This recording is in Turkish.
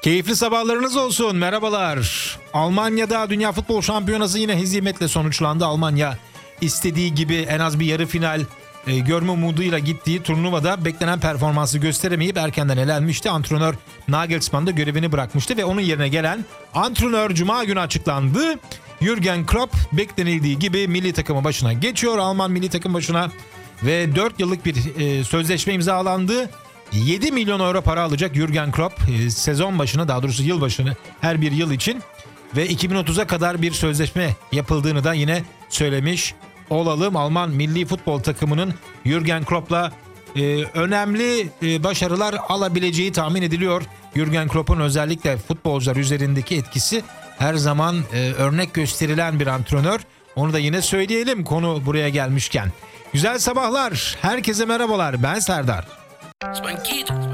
Keyifli sabahlarınız olsun. Merhabalar. Almanya'da Dünya Futbol Şampiyonası yine hezimetle sonuçlandı. Almanya istediği gibi en az bir yarı final görme umuduyla gittiği turnuvada beklenen performansı gösteremeyip erkenden elenmişti. Antrenör Nagelsmann da görevini bırakmıştı ve onun yerine gelen antrenör Cuma günü açıklandı. Jürgen Klopp beklenildiği gibi milli takımın başına geçiyor. Alman milli takım başına ve 4 yıllık bir sözleşme imzalandı. 7 milyon euro para alacak Jürgen Klopp sezon başına, daha doğrusu yıl başını, her bir yıl için ve 2030'a kadar bir sözleşme yapıldığını da yine söylemiş olalım. Alman milli futbol takımının Jürgen Klopp'la önemli başarılar alabileceği tahmin ediliyor. Jürgen Klopp'un özellikle futbolcular üzerindeki etkisi her zaman örnek gösterilen bir antrenör. Onu da yine söyleyelim konu buraya gelmişken. Güzel sabahlar, herkese merhabalar, ben Serdar. Spankido.